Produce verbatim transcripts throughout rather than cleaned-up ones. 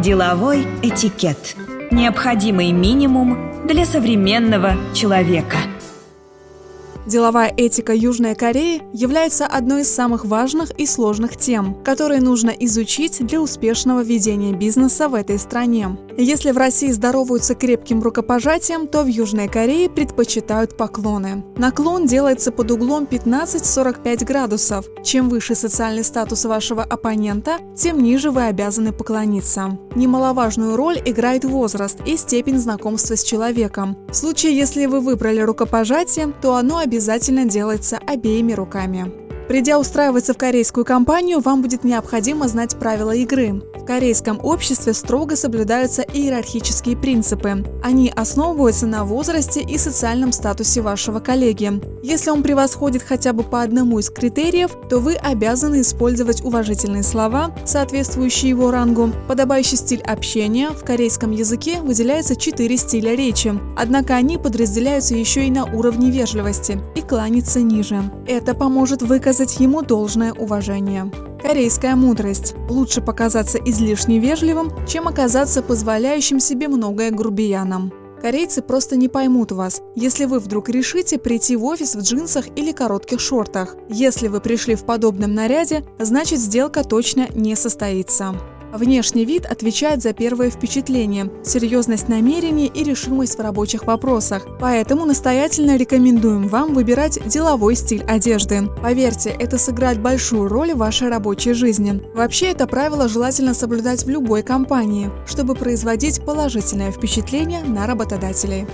Деловой этикет. Необходимый минимум для современного человека. Деловая этика Южной Кореи является одной из самых важных и сложных тем, которые нужно изучить для успешного ведения бизнеса в этой стране. Если в России здороваются крепким рукопожатием, то в Южной Корее предпочитают поклоны. Наклон делается под углом пятнадцать сорок пять градусов. Чем выше социальный статус вашего оппонента, тем ниже вы обязаны поклониться. Немаловажную роль играет возраст и степень знакомства с человеком. В случае, если вы выбрали рукопожатие, то оно обязательно обязательно делается обеими руками. Придя устраиваться в корейскую компанию, вам будет необходимо знать правила игры. В корейском обществе строго соблюдаются иерархические принципы. Они основываются на возрасте и социальном статусе вашего коллеги. Если он превосходит хотя бы по одному из критериев, то вы обязаны использовать уважительные слова, соответствующие его рангу. Подобающий стиль общения в корейском языке выделяется четыре стиля речи, однако они подразделяются еще и на уровне вежливости и кланяться ниже. Это поможет выказать ему должное уважение. Корейская мудрость. Лучше показаться излишне вежливым, чем оказаться позволяющим себе многое грубияном. Корейцы просто не поймут вас, если вы вдруг решите прийти в офис в джинсах или коротких шортах. Если вы пришли в подобном наряде, значит сделка точно не состоится. Внешний вид отвечает за первое впечатление, серьезность намерений и решимость в рабочих вопросах. Поэтому настоятельно рекомендуем вам выбирать деловой стиль одежды. Поверьте, это сыграет большую роль в вашей рабочей жизни. Вообще, это правило желательно соблюдать в любой компании, чтобы производить положительное впечатление на работодателей.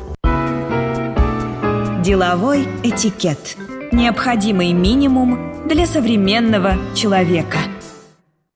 Деловой этикет. Необходимый минимум для современного человека.